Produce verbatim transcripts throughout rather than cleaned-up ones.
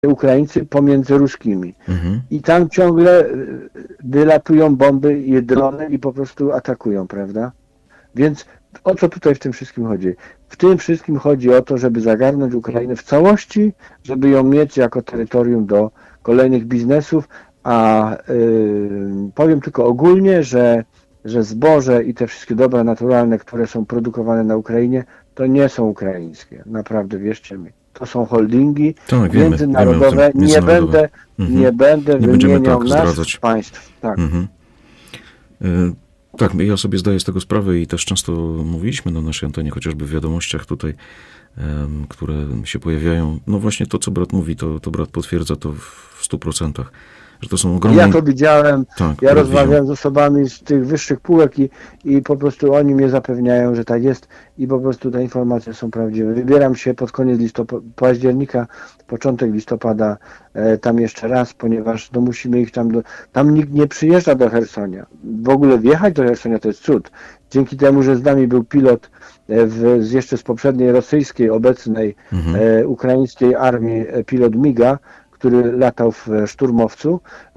Ukraińcy pomiędzy ruskimi. Mhm. I tam ciągle wylatują bomby i drony i po prostu atakują, prawda? Więc o co tutaj w tym wszystkim chodzi? W tym wszystkim chodzi o to, żeby zagarnąć Ukrainę w całości, żeby ją mieć jako terytorium do kolejnych biznesów, a yy, powiem tylko ogólnie, że, że zboże i te wszystkie dobra naturalne, które są produkowane na Ukrainie, to nie są ukraińskie. Naprawdę, wierzcie mi. To są holdingi tak, wiemy, międzynarodowe. Wiemy nie będę, mhm. nie będę nie wymieniał tak nazw zdradzać państw. Tak. Mhm. Y Tak, ja sobie zdaję z tego sprawę i też często mówiliśmy na naszej antenie, chociażby w wiadomościach tutaj, um, które się pojawiają. No właśnie to, co brat mówi, to, to brat potwierdza to w stu procentach, że to są ogromne... Ja to widziałem, tak, ja rozmawiałem z osobami z tych wyższych półek i, i po prostu oni mnie zapewniają, że tak jest i po prostu te informacje są prawdziwe. Wybieram się pod koniec listopada, października, początek listopada e, tam jeszcze raz, ponieważ no, musimy ich tam... Do, tam nikt nie przyjeżdża do Chersonia. W ogóle wjechać do Chersonia to jest cud. Dzięki temu, że z nami był pilot w, z jeszcze z poprzedniej rosyjskiej, obecnej mhm. e, ukraińskiej armii, pilot miga, który latał w szturmowcu,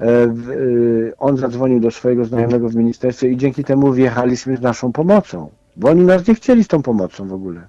on zadzwonił do swojego znajomego w ministerstwie i dzięki temu wjechaliśmy z naszą pomocą, bo oni nas nie chcieli z tą pomocą w ogóle.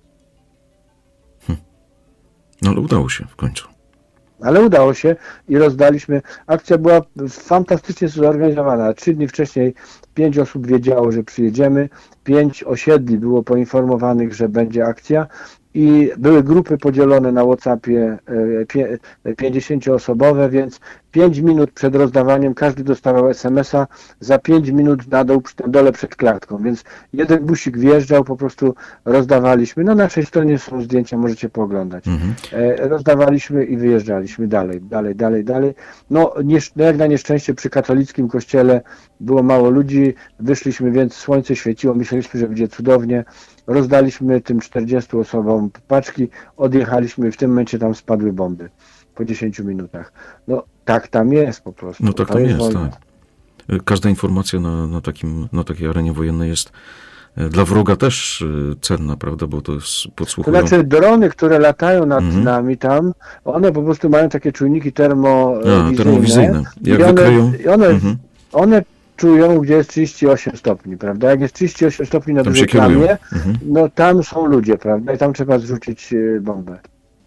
Hm. No ale udało się w końcu. Ale udało się i rozdaliśmy. Akcja była fantastycznie zorganizowana. Trzy dni wcześniej pięć osób wiedziało, że przyjedziemy, pięć osiedli było poinformowanych, że będzie akcja. I były grupy podzielone na WhatsAppie pięćdziesięcioosobowe, więc pięć minut przed rozdawaniem każdy dostawał es em es a za pięć minut na dół, na dole przed klatką, więc jeden busik wjeżdżał, po prostu rozdawaliśmy. Na naszej stronie są zdjęcia, możecie pooglądać. Mhm. Rozdawaliśmy i wyjeżdżaliśmy dalej, dalej, dalej, dalej. No, nie, jak na nieszczęście przy katolickim kościele było mało ludzi, wyszliśmy, więc słońce świeciło, myśleliśmy, że będzie cudownie. Rozdaliśmy tym czterdziestu osobom paczki, odjechaliśmy i w tym momencie tam spadły bomby po dziesięciu minutach. No tak tam jest po prostu. No tak tam jest, jest tak. Każda informacja na, na, takim, na takiej arenie wojennej jest dla wroga też cenna, prawda, bo to jest podsłuchują. To znaczy drony, które latają nad mhm. nami tam, one po prostu mają takie czujniki termowizyjne. A, termowizyjne. Jak i one, wykryją... I one, mhm. one czują, gdzie jest trzydzieści osiem stopni, prawda? Jak jest trzydzieści osiem stopni na dużej plamie, mhm. no tam są ludzie, prawda? I tam trzeba zrzucić bombę.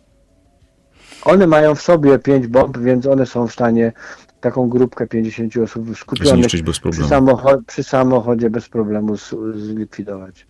One mają w sobie pięć bomb, więc one są w stanie taką grupkę pięćdziesięciu osób skupionych przy, samocho- przy samochodzie bez problemu z- zlikwidować.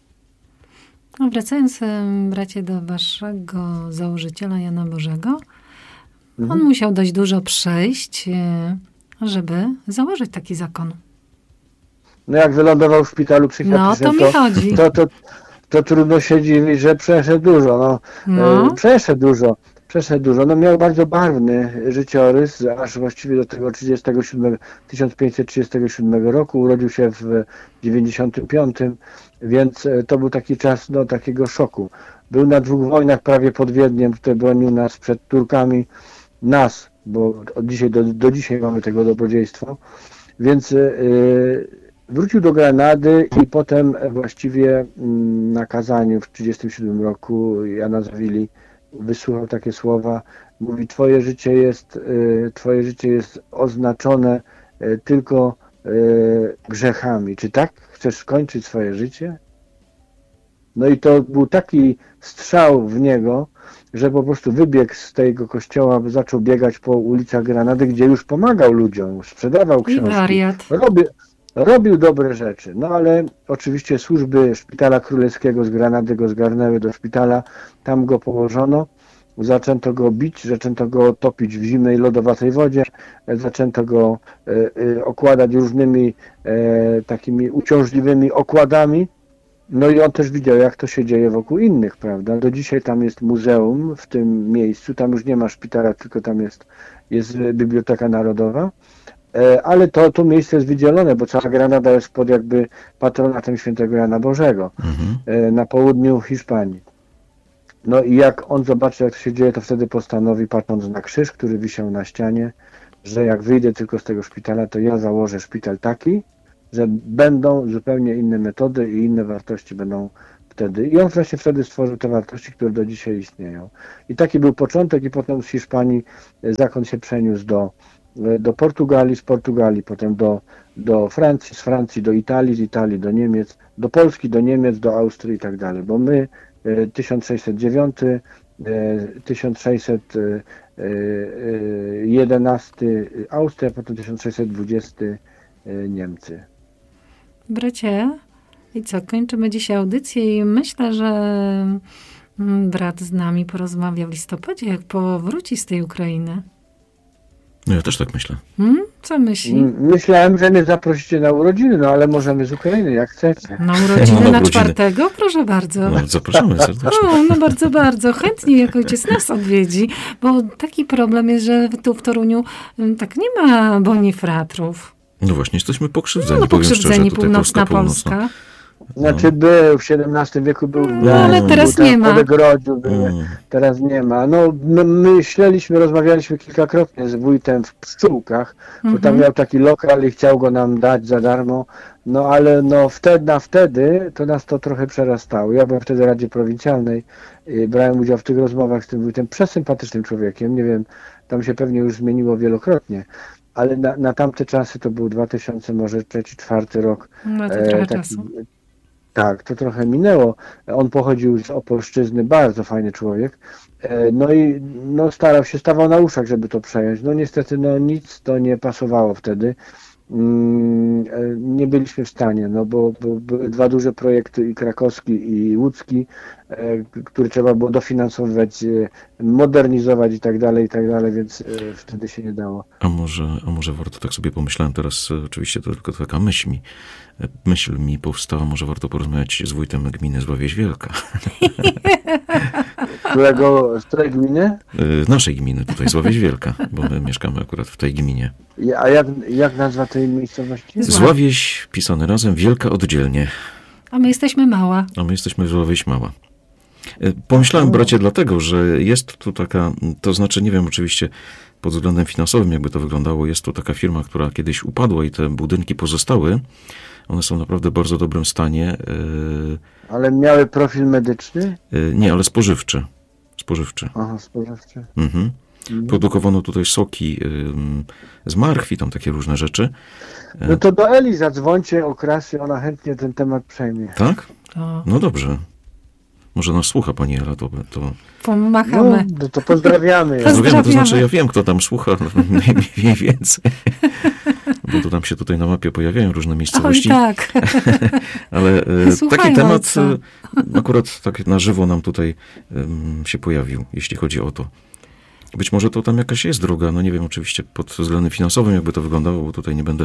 No, wracając, bracie, do waszego założyciela Jana Bożego, mhm. on musiał dość dużo przejść, żeby założyć taki zakon. No jak wylądował w szpitalu psychiatrycznym, no, to, mi chodzi. To, to, to, to trudno się dziwić, że przeszedł dużo. No, no. Przeszedł dużo. Przeszedł dużo. No miał bardzo barwny życiorys, aż właściwie do tego tysiąc pięćset trzydziestego siódmego roku. Urodził się w dziewięćdziesiątym piątym, więc to był taki czas no, takiego szoku. Był na dwóch wojnach prawie pod Wiedniem, tutaj bronił nas przed Turkami, nas, bo od dzisiaj do, do dzisiaj mamy tego dobrodziejstwo, więc yy, wrócił do Granady i potem właściwie yy, na kazaniu w tysiąc dziewięćset trzydziestym siódmym roku Jana Zawili wysłuchał takie słowa, mówi: twoje życie jest, y, twoje życie jest oznaczone y, tylko y, grzechami. Czy tak chcesz skończyć swoje życie? No i to był taki strzał w niego, że po prostu wybiegł z tego kościoła, zaczął biegać po ulicach Granady, gdzie już pomagał ludziom, sprzedawał książki. I wariat. Robi, robił dobre rzeczy, no ale oczywiście służby Szpitala Królewskiego z Granady go zgarnęły do szpitala, tam go położono, zaczęto go bić, zaczęto go topić w zimnej, lodowatej wodzie, zaczęto go e, e, okładać różnymi e, takimi uciążliwymi okładami, no i on też widział, jak to się dzieje wokół innych, prawda? Do dzisiaj tam jest muzeum w tym miejscu, tam już nie ma szpitala, tylko tam jest, jest Biblioteka Narodowa. Ale to, to miejsce jest wydzielone, bo cała Granada jest pod jakby patronatem świętego Jana Bożego, mhm. na południu Hiszpanii. No i jak on zobaczy, jak to się dzieje, to wtedy postanowi, patrząc na krzyż, który wisiał na ścianie, że jak wyjdę tylko z tego szpitala, to ja założę szpital taki, że będą zupełnie inne metody i inne wartości będą w wtedy. I on właśnie wtedy stworzył te wartości, które do dzisiaj istnieją. I taki był początek i potem z Hiszpanii zakon się przeniósł do, do Portugalii, z Portugalii potem do, do Francji, z Francji do Italii, z Italii do Niemiec, do Polski, do Niemiec, do Austrii i tak dalej. Bo my tysiąc sześćset dziewiąty, tysiąc sześćset jedenasty Austria, potem tysiąc sześćset dwudziesty Niemcy. Bracie, i co, kończymy dzisiaj audycję i myślę, że brat z nami porozmawia w listopadzie, jak powróci z tej Ukrainy. No ja też tak myślę. Hmm? Co myśli? Myślałem, że mnie zaprosicie na urodziny, no ale możemy z Ukrainy, jak chcecie. Na urodziny no, na, na czwartego? Proszę bardzo. No, zapraszamy serdecznie. O, no bardzo, bardzo. Chętnie jak ojciec nas odwiedzi, bo taki problem jest, że tu w Toruniu tak nie ma bonifratrów. No właśnie, jesteśmy pokrzywdzeni. No, pokrzywdzeni, powiem szczerze, północna Polska. Polska. Północna. Znaczy był, w siedemnastym wieku był w No ale teraz nie ma. Mm. Teraz nie ma. No my myśleliśmy, rozmawialiśmy kilkakrotnie z wójtem w Pszczółkach, mm-hmm. bo tam miał taki lokal i chciał go nam dać za darmo. No ale no wtedy na wtedy to nas to trochę przerastało. Ja byłem wtedy w Radzie Prowincjalnej i brałem udział w tych rozmowach z tym wójtem, przesympatycznym człowiekiem. Nie wiem, tam się pewnie już zmieniło wielokrotnie. Ale na, na tamte czasy to był dwa tysiące, może trzeci, czwarty rok. No to trochę e, taki, czasu. Tak, to trochę minęło. On pochodził z Opolszczyzny, bardzo fajny człowiek. E, no i no, starał się, stawał na uszach, żeby to przejąć. No niestety no, nic to nie pasowało wtedy. Mm, e, nie byliśmy w stanie, no bo, bo były dwa duże projekty, i krakowski, i łódzki, e, które trzeba było dofinansowywać, e, modernizować i tak dalej, i tak dalej, więc e, wtedy się nie dało. A może, a może warto, tak sobie pomyślałem teraz, oczywiście to tylko taka myśl mi, myśl mi powstała, może warto porozmawiać z wójtem gminy Zławieś Wielka. Którego, z której gminy? Naszej gminy, tutaj Zławieś Wielka, bo my mieszkamy akurat w tej gminie. A jak, jak nazwa tej miejscowości? Zławieś, pisane razem, Wielka oddzielnie. A my jesteśmy mała. A my jesteśmy Zławieś mała. Pomyślałem, bracie, dlatego, że jest tu taka, to znaczy, nie wiem oczywiście pod względem finansowym, jakby to wyglądało, jest tu taka firma, która kiedyś upadła i te budynki pozostały. One są naprawdę w bardzo dobrym stanie. Ale miały profil medyczny? Nie, ale spożywczy. Spożywczy. Aha, spożywczy. Mhm. Mhm. Produkowano tutaj soki z marchwi, tam takie różne rzeczy. No to do Eli zadzwońcie, okrasy, ona chętnie ten temat przejmie. Tak? No dobrze. Może nas słucha pani Ela, to... to... Pomachamy. No to pozdrawiamy. No wiem, to znaczy ja wiem, kto tam słucha, mniej więcej. Bo to tam się tutaj na mapie pojawiają różne miejscowości. Oj, tak. Ale taki temat akurat tak na żywo nam tutaj um, się pojawił, jeśli chodzi o to. Być może to tam jakaś jest droga, no nie wiem oczywiście pod względem finansowym, jakby to wyglądało, bo tutaj nie będę...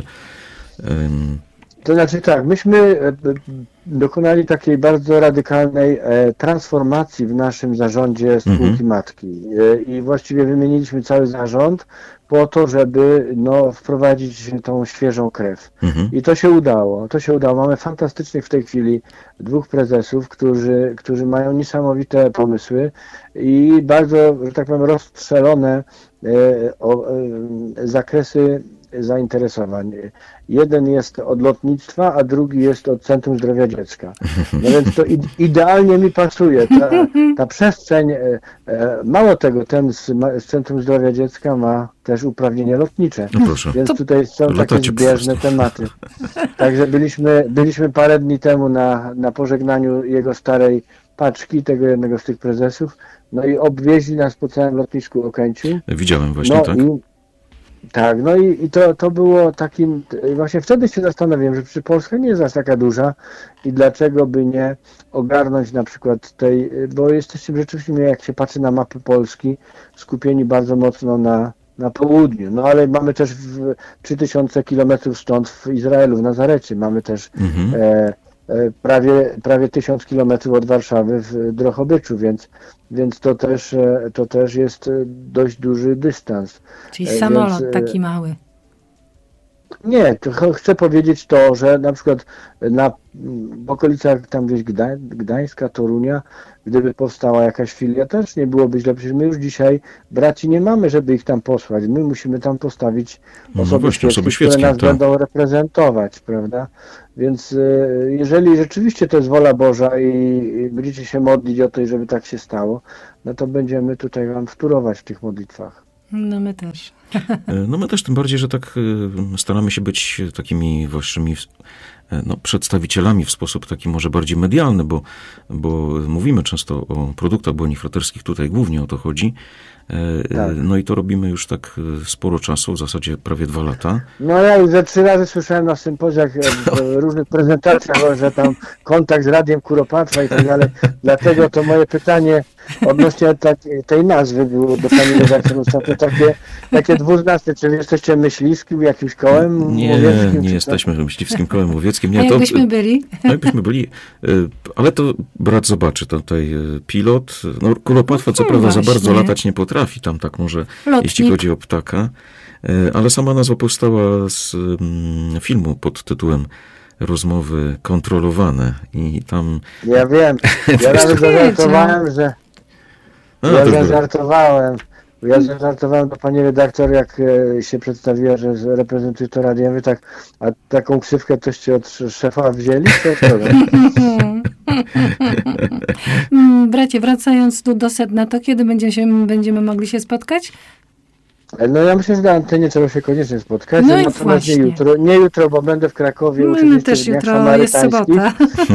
Um, To znaczy tak, myśmy dokonali takiej bardzo radykalnej transformacji w naszym zarządzie spółki mhm. matki i właściwie wymieniliśmy cały zarząd po to, żeby no, wprowadzić tą świeżą krew. Mhm. I to się udało, to się udało. Mamy fantastycznych w tej chwili dwóch prezesów, którzy, którzy mają niesamowite pomysły i bardzo, że tak powiem, rozstrzelone e, o, e, zakresy zainteresowań. Jeden jest od lotnictwa, a drugi jest od Centrum Zdrowia Dziecka. No więc to idealnie mi pasuje. Ta, ta przestrzeń, mało tego, ten z, z Centrum Zdrowia Dziecka ma też uprawnienia lotnicze. No proszę. Więc to tutaj są takie zbieżne tematy. Także byliśmy, byliśmy parę dni temu na, na pożegnaniu jego starej paczki, tego jednego z tych prezesów, no i obwieźli nas po całym lotnisku Okęciu. Widziałem właśnie, no tak. I, Tak, no i, i to, to było takim, właśnie wtedy się zastanawiałem, że przy Polska nie jest aż taka duża i dlaczego by nie ogarnąć na przykład tej, bo jesteśmy rzeczywiście, jak się patrzy na mapy Polski, skupieni bardzo mocno na, na południu, no ale mamy też w trzy tysiące kilometrów stąd w Izraelu, w Nazarecie, mamy też mhm. e, prawie, prawie tysiąc kilometrów od Warszawy w Drohobyczu, więc, więc to, też, to też jest dość duży dystans. Czyli samolot więc, taki mały. Nie, to chcę powiedzieć to, że na przykład na, w okolicach tam gdzieś Gdań, Gdańska, Torunia, gdyby powstała jakaś filia, też nie byłoby źle. Przecież my już dzisiaj braci nie mamy, żeby ich tam posłać. My musimy tam postawić osoby, no właśnie, świeckie, osoby świeckie, które nas tak. będą reprezentować, prawda? Więc jeżeli rzeczywiście to jest wola Boża i będziecie się modlić o to, żeby tak się stało, no to będziemy tutaj wam wtórować w tych modlitwach. No my też. No my też, tym bardziej, że tak staramy się być takimi waszymi no, przedstawicielami w sposób taki może bardziej medialny, bo, bo mówimy często o produktach bonifraterskich, tutaj głównie o to chodzi. Tak. No i to robimy już tak sporo czasu, w zasadzie prawie dwa lata. No ja już ze trzy razy słyszałem na sympozjach, w różnych prezentacjach, że tam kontakt z Radiem Kuropatwa i tak dalej. Dlatego to moje pytanie odnośnie takiej, tej nazwy było do pani redaktor ostatnio takie, takie dwuznaczne. Czy wy jesteście myśliwskim, jakimś kołem nie, łowieckim? Nie, nie jesteśmy myśliwskim kołem łowieckim. Nie, A jakbyśmy to, byli? No jakbyśmy byli, ale to brat zobaczy, tutaj pilot, no Kuropatwa co no, prawda właśnie. Za bardzo latać nie potrafi. Trafi tam tak może, Lotnik. Jeśli chodzi o ptaka, ale sama nazwa powstała z mm, filmu pod tytułem Rozmowy kontrolowane i tam... Ja wiem, ja nawet zażartowałem, że... A, ja zażartowałem, ja zażartowałem do pani redaktor, jak się przedstawiła, że reprezentuje to radio. Ja mówię tak, a taką ksywkę toście od szefa wzięli? To Bracie, wracając tu do sedna, to kiedy będziemy, się, będziemy mogli się spotkać? No ja myślę, że na antenie trzeba się koniecznie spotkać. No i właśnie. Nie jutro, nie jutro, bo będę w Krakowie. No, no też jutro jest sobota.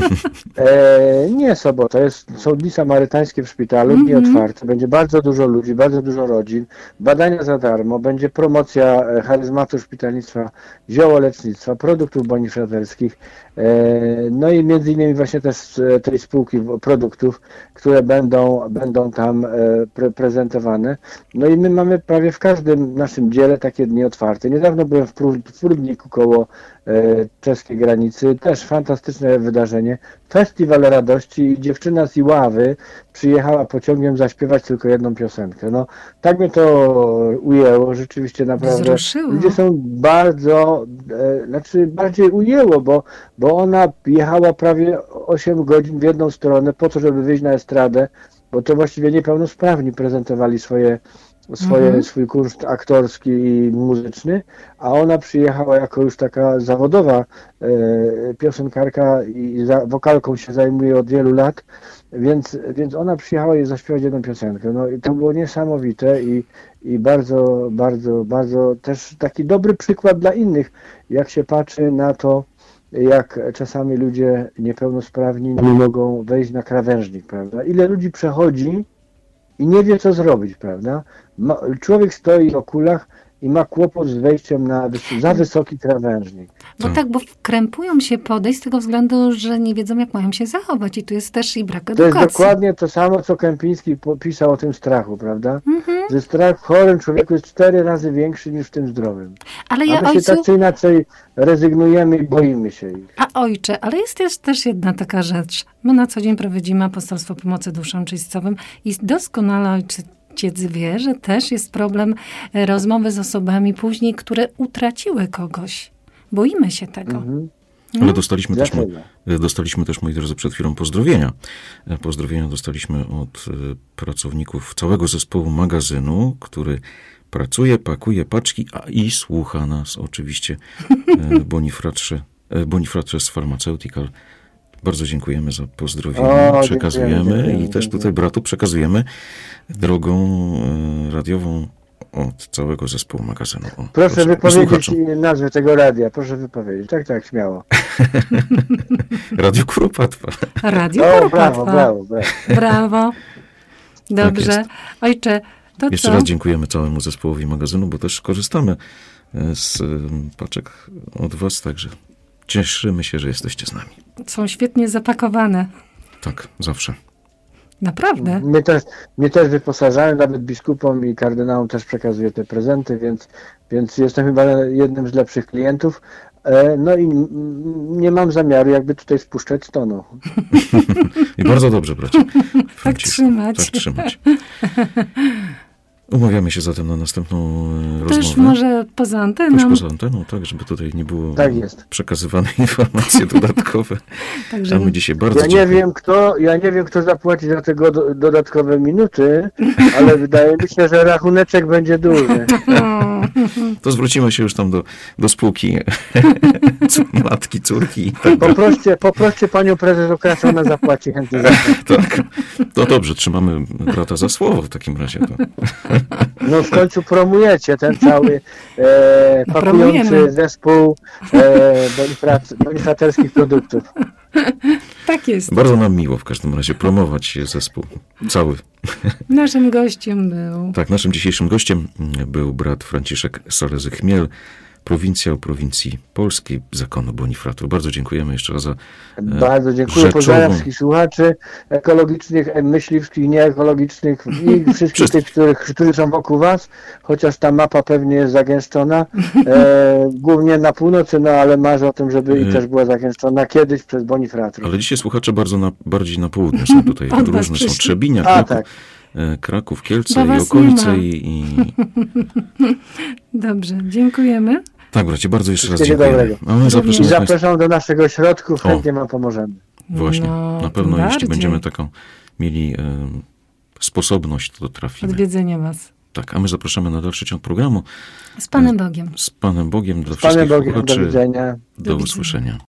e, nie sobota, jest, są dni samarytańskie w szpitalu, mm-hmm. dni otwarte. Będzie bardzo dużo ludzi, bardzo dużo rodzin. Badania za darmo, będzie promocja charyzmatu szpitalnictwa, ziołolecznictwa, produktów bonifraterskich. E, no i między innymi właśnie też tej spółki produktów, które będą, będą tam pre, prezentowane. No i my mamy prawie w każdym w naszym dziele takie dni otwarte. Niedawno byłem w Prudniku koło e, czeskiej granicy. Też fantastyczne wydarzenie. Festiwal radości i dziewczyna z Iławy przyjechała pociągiem zaśpiewać tylko jedną piosenkę. No, tak mnie to ujęło. Rzeczywiście naprawdę. Wzruszyło. Ludzie są bardzo, e, znaczy bardziej ujęło, bo, bo ona jechała prawie osiem godzin w jedną stronę po to, żeby wyjść na estradę, bo to właściwie niepełnosprawni prezentowali swoje Swoje, mhm. swój kunszt aktorski i muzyczny, a ona przyjechała jako już taka zawodowa e, piosenkarka i za, wokalką się zajmuje od wielu lat, więc, więc ona przyjechała i zaśpiewać jedną piosenkę. No i to było niesamowite i, i bardzo, bardzo, bardzo też taki dobry przykład dla innych, jak się patrzy na to, jak czasami ludzie niepełnosprawni nie mogą wejść na krawężnik, prawda? Ile ludzi przechodzi i nie wie, co zrobić, prawda? Ma, człowiek stoi o kulach i ma kłopot z wejściem na wys- za wysoki krawężnik. Bo tak, bo krępują się podejść z tego względu, że nie wiedzą, jak mają się zachować i tu jest też i brak edukacji. To jest dokładnie to samo, co Kępiński pisał o tym strachu, prawda? Mm-hmm. Że strach w chorym człowieku jest cztery razy większy niż w tym zdrowym. Ale ja, A my ojcu... się tak czy inaczej rezygnujemy i boimy się ich. A ojcze, ale jest też, też jedna taka rzecz. My na co dzień prowadzimy apostolstwo pomocy duszom czyścowym i doskonale ojcze Ojciec wie, że też jest problem rozmowy z osobami później, które utraciły kogoś. Boimy się tego. Mhm. No? Ale dostaliśmy też, dostaliśmy też, moi drodzy, przed chwilą pozdrowienia. Pozdrowienia dostaliśmy od pracowników całego zespołu magazynu, który pracuje, pakuje paczki, a i słucha nas oczywiście Bonifratrze, Bonifratres Pharmaceutical. Bardzo dziękujemy za pozdrowienie. O, przekazujemy dziękuję, dziękuję, i też tutaj bratu przekazujemy drogą e, radiową od całego zespołu magazynu. O, proszę, proszę wypowiedzieć nazwę tego radia. Proszę wypowiedzieć. Tak, tak, śmiało. Radio Kuropatwa. Radio o, Kuropatwa. Brawo, brawo, brawo. Brawo. Dobrze. Tak ojcze, to Jeszcze co? raz dziękujemy całemu zespołowi magazynu, bo też korzystamy z paczek od was, także cieszymy się, że jesteście z nami. Są świetnie zapakowane. Tak, zawsze. Naprawdę? Mnie też, mnie też wyposażają, nawet biskupom i kardynałom też przekazuję te prezenty, więc, więc jestem chyba jednym z lepszych klientów. No i nie mam zamiaru jakby tutaj spuszczać z tonu. I bardzo dobrze, bracie. Tak trzymać. Tak trzymać. Umawiamy się zatem na następną e, Też rozmowę. może poza anteną. Też poza anteną, tak, żeby tutaj nie było Tak jest. przekazywane informacje dodatkowe. Także A my dzisiaj bardzo Ja nie dziękujemy. wiem kto, ja nie wiem kto zapłaci za tego do, dodatkowe minuty, ale wydaje mi się, że rachuneczek będzie duży. To zwrócimy się już tam do, do spółki matki, córki i tak dalej. Poproście, poproście panią prezes Okrasa, ona zapłaci chętnie za to. Tak. To dobrze, trzymamy brata za słowo w takim razie. To. No w końcu promujecie ten cały e, pakujący Promujemy. zespół e, bonifrat, bonifaterskich produktów. Tak jest. Bardzo nam miło w każdym razie promować zespół cały. Naszym gościem był Tak, naszym dzisiejszym gościem był brat Franciszek Salezy-Chmiel, prowincjał prowincji polskiej zakonu Bonifratów. Bardzo dziękujemy jeszcze raz za Bardzo dziękuję. rzeczową- Pozdrawiam wszystkich słuchaczy ekologicznych, myśliwskich, nieekologicznych i wszystkich tych, których, którzy są wokół was, chociaż ta mapa pewnie jest zagęszczona. E, głównie na północy, no ale marzę o tym, żeby i też była zagęszczona kiedyś przez Bonifratów. Ale dzisiaj słuchacze bardzo na, bardziej na południe są tutaj Od was różne, są przyszli. Trzebinia, A, Kraków, tak. e, Kraków, Kielce Bo i was okolice nie ma. i, i... Dobrze, dziękujemy. Tak, bracie, bardzo jeszcze raz Wszystkiego dziękujemy. dobrego. A my I zapraszamy Państwa. zapraszam do naszego środku, chętnie wam pomożemy. Właśnie, No, na pewno tym jeśli bardziej. będziemy taką mieli e, sposobność, to trafimy. Odwiedzenie was. Tak, a my zapraszamy na dalszy ciąg programu. Z Panem Bogiem. Z Panem Bogiem dla Z Panem wszystkich Bogiem, do słuchaczy. widzenia. Do Do widzenia. usłyszenia.